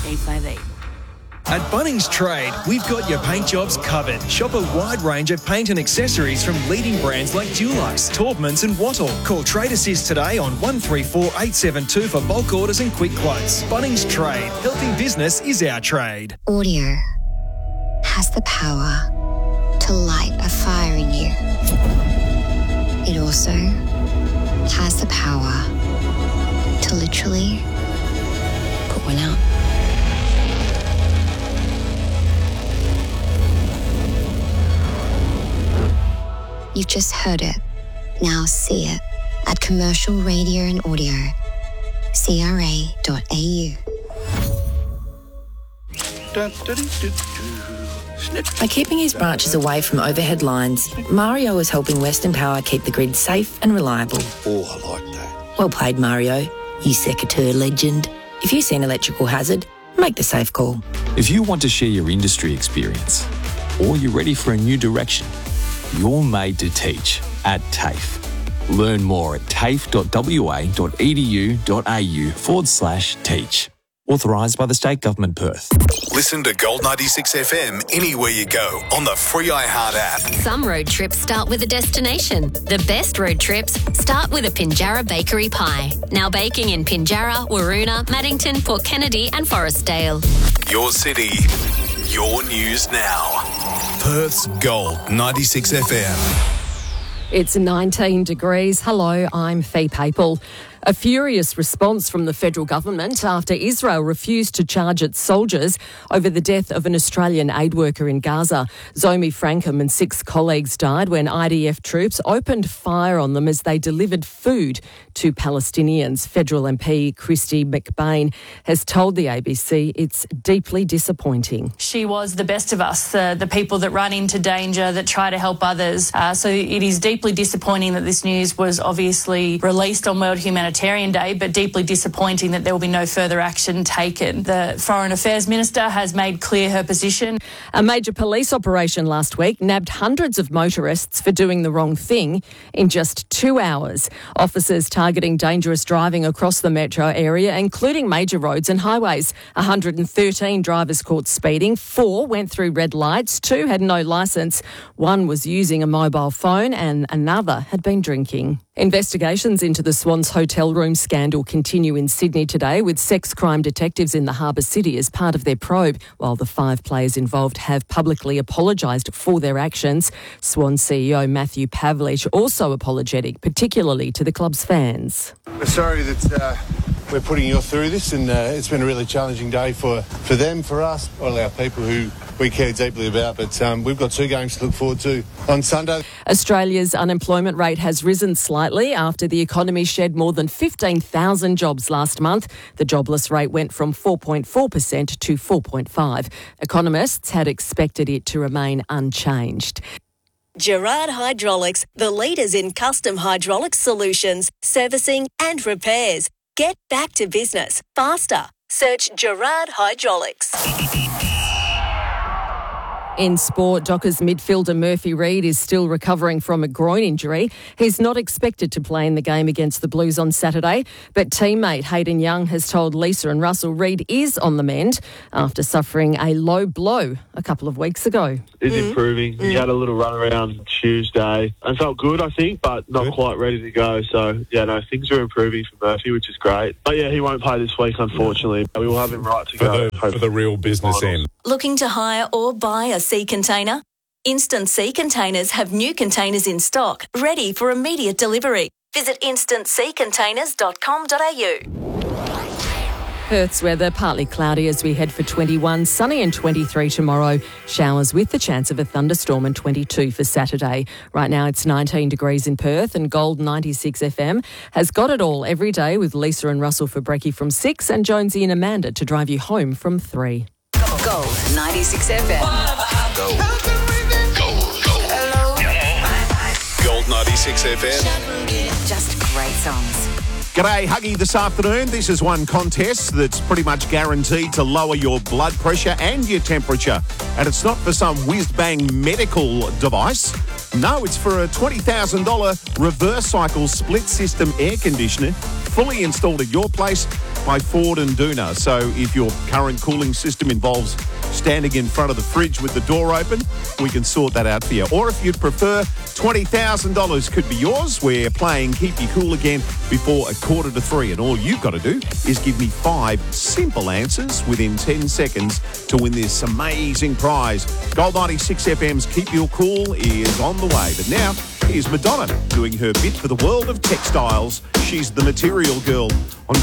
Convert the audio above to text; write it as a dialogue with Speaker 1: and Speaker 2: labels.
Speaker 1: 858.
Speaker 2: At Bunnings Trade, we've got your paint jobs covered. Shop a wide range of paint and accessories from leading brands like Dulux, Taubmans and Wattle. Call Trade Assist today on 134 872 for bulk orders and quick quotes. Bunnings Trade. Helping business is our trade.
Speaker 3: Audio has the power to light a fire in you. It also has the power to literally put one out. You've just heard it. Now see it at Commercial Radio and Audio. CRA.au.
Speaker 4: By keeping his branches away from overhead lines, Mario is helping Western Power keep the grid safe and reliable.
Speaker 5: Oh, I like that.
Speaker 4: Well played, Mario, you secateur legend. If you see an electrical hazard, make the safe call.
Speaker 6: If you want to share your industry experience or you're ready for a new direction, you're made to teach at TAFE. Learn more at tafe.wa.edu.au/teach. Authorised by the State Government, Perth.
Speaker 7: Listen to Gold 96 FM anywhere you go on the free iHeart app.
Speaker 8: Some road trips start with a destination. The best road trips start with a Pinjarra Bakery pie. Now baking in Pinjarra, Waroona, Maddington, Port Kennedy and Forestdale.
Speaker 7: Your city, your news now. Perth's Gold 96 FM.
Speaker 9: It's 19 degrees. Hello, I'm Fee Papel. A furious response from the federal government after Israel refused to charge its soldiers over the death of an Australian aid worker in Gaza. Zomi Frankham and 6 colleagues died when IDF troops opened fire on them as they delivered food to Palestinians. Federal MP Christy McBain has told the ABC it's deeply disappointing.
Speaker 10: She was the best of us, the people that run into danger, that try to help others. So it is deeply disappointing that this news was obviously released on World Humanitarian Day, but deeply disappointing that there will be no further action taken. The Foreign Affairs Minister has made clear her position.
Speaker 9: A major police operation last week nabbed hundreds of motorists for doing the wrong thing in just 2 hours. Officers targeting dangerous driving across the metro area, including major roads and highways. 113 drivers caught speeding, 4 went through red lights, 2 had no licence, 1 was using a mobile phone and another had been drinking. Investigations into the Swans hotel room scandal continue in Sydney today, with sex crime detectives in the Harbour City as part of their probe. While the 5 players involved have publicly apologised for their actions, Swans CEO Matthew Pavlich also apologetic, particularly to the club's fans.
Speaker 11: We're sorry that we're putting you through this, and it's been a really challenging day for them, for us, all our people who we care deeply about, but we've got 2 games to look forward to on Sunday.
Speaker 9: Australia's unemployment rate has risen slightly after the economy shed more than 15,000 jobs last month. The jobless rate went from 4.4% to 4.5%. Economists had expected it to remain unchanged.
Speaker 12: Gerard Hydraulics, the leaders in custom hydraulic solutions, servicing and repairs. Get back to business faster. Search Gerard Hydraulics.
Speaker 9: In sport, Dockers midfielder Murphy Reid is still recovering from a groin injury. He's not expected to play in the game against the Blues on Saturday, but teammate Hayden Young has told Lisa and Russell Reid is on the mend after suffering a low blow a couple of weeks ago.
Speaker 13: He's improving. He had a little run around Tuesday and felt good, I think, but not quite ready to go. So, things are improving for Murphy, which is great. But, he won't play this week, unfortunately. We will have him right to go.
Speaker 14: For the real business end.
Speaker 12: Looking to hire or buy a sea container? Instant Sea Containers have new containers in stock, ready for immediate delivery. Visit instantseacontainers.com.au.
Speaker 9: Perth's weather, partly cloudy as we head for 21, sunny and 23 tomorrow. Showers with the chance of a thunderstorm and 22 for Saturday. Right now it's 19 degrees in Perth, and Gold 96 FM has got it all every day with Lisa and Russell for brekkie from 6 and Jonesy and Amanda to drive you home from 3.
Speaker 1: Gold 96 FM.
Speaker 7: Gold. Gold 96 FM.
Speaker 1: Just great songs.
Speaker 15: G'day, Huggy this afternoon. This is one contest that's pretty much guaranteed to lower your blood pressure and your temperature. And it's not for some whiz-bang medical device. No, it's for a $20,000 reverse cycle split system air conditioner, fully installed at your place by Ford and Duna. So if your current cooling system involves standing in front of the fridge with the door open, we can sort that out for you. Or if you'd prefer, $20,000 could be yours. We're playing Keep You Cool again before 2:45, and all you've got to do is give me 5 simple answers within 10 seconds to win this amazing prize. Gold 96 FM's Keep You Cool is on the way. But now, here's Madonna doing her bit for the world of textiles. She's the Material Girl on